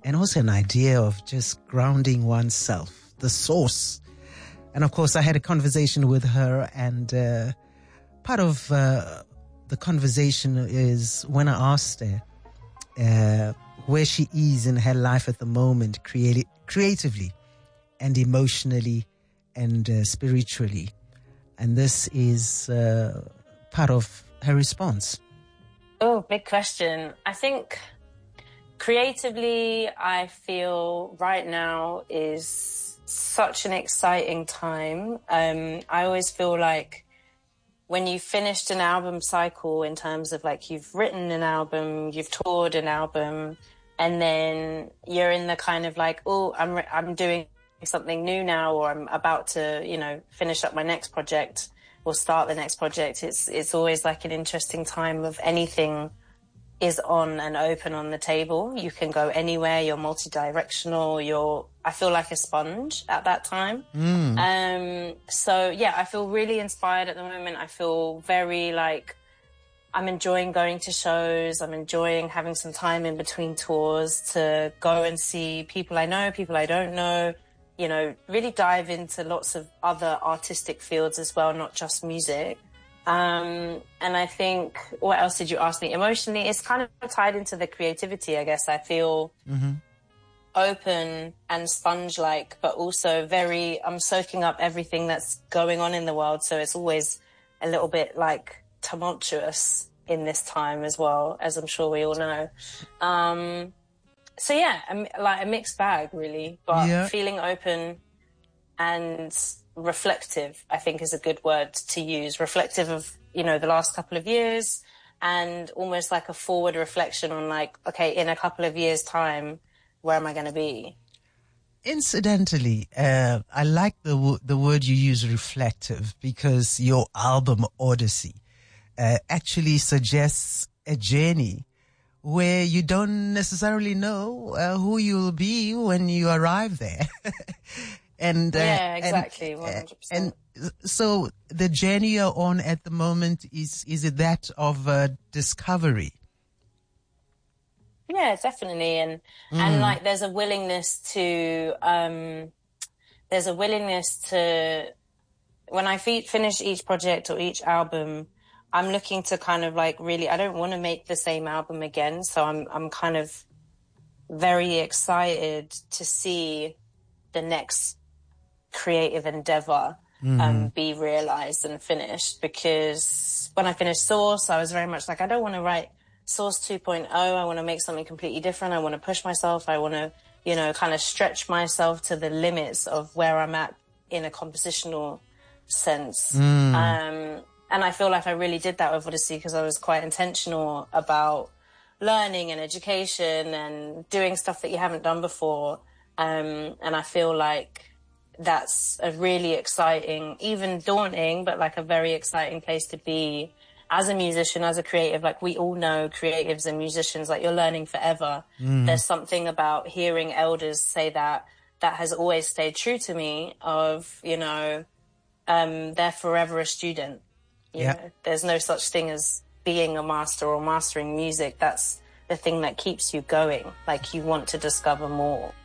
and also an idea of just grounding oneself, the source. And of course, I had a conversation with her, and part of the conversation is when I asked her where she is in her life at the moment, creatively and emotionally and spiritually. And this is part of her response. Oh, big question. I think creatively, I feel right now is such an exciting time. I always feel like when you've finished an album cycle, in terms of like you've written an album, you've toured an album, and then you're in the kind of like, oh, I'm doing something new now, or I'm about to, you know, finish up my next project or start the next project. It's always like an interesting time of anything is on and open on the table. You can go anywhere. You're multi-directional. I feel like a sponge at that time. So yeah, I feel really inspired at the moment. I feel very like I'm enjoying going to shows. I'm enjoying having some time in between tours to go and see people I know, people I don't know, you know, really dive into lots of other artistic fields as well, not just music. And I think, what else did you ask me? Emotionally, it's kind of tied into the creativity, I guess. I feel open and sponge-like, but also I'm soaking up everything that's going on in the world. So it's always a little bit like tumultuous in this time as well, as I'm sure we all know. So yeah, like a mixed bag really, but feeling open and reflective, I think is a good word to use. Reflective of, you know, the last couple of years, and almost like a forward reflection on like, okay, in a couple of years' time, where am I going to be? Incidentally, I like the word you use, reflective, because your album Odyssey actually suggests a journey where you don't necessarily know who you'll be when you arrive there. And yeah, exactly, 100%. And so the journey you're on at the moment, is it that of discovery? Yeah, definitely. And like there's a willingness to when I finish each project or each album, I'm looking to kind of like really, I don't want to make the same album again. So I'm kind of very excited to see the next creative endeavor be realized and finished. Because when I finished Source, I was very much like, I don't want to write Source 2.0. I want to make something completely different. I want to push myself. I want to, you know, kind of stretch myself to the limits of where I'm at in a compositional sense. And I feel like I really did that with Odyssey, because I was quite intentional about learning and education and doing stuff that you haven't done before. And I feel like that's a really exciting, even daunting, but like a very exciting place to be as a musician, as a creative. Like we all know creatives and musicians, like you're learning forever. There's something about hearing elders say that has always stayed true to me of, you know, they're forever a student. You know, there's no such thing as being a master or mastering music. That's the thing that keeps you going. Like you want to discover more.